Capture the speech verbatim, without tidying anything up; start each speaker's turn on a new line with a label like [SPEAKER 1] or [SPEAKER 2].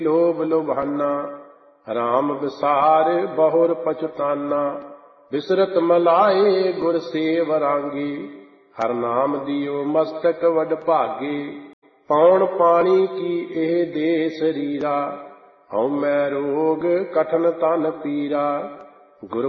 [SPEAKER 1] ਲੋਭ ਲੁਭਾਨਾ, ਰਾਮ ਵਿਸਾਰ ਬਹੁਰ ਪਛਤਾਨਾ। ਬਿਸਰਤ ਮਲਾਏ ਗੁਰ ਸੇਵ ਰਾਂਗੀ, ਹਰ ਨਾਮ ਦਿਓ ਮਸਤਕ ਵਡ ਭਾਗੇ। ਪੌਣ ਪਾਣੀ ਕੀ ਇਹ ਦੇ ਸਰੀਰਾ, ਹਉਮੈ ਰੋਗ ਕਠਨ ਤਨ ਪੀਰਾ। ਗੁਰ